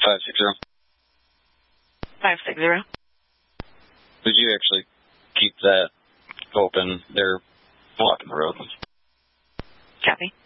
560. 560. Would you actually keep that open? They're blocking the road. Copy.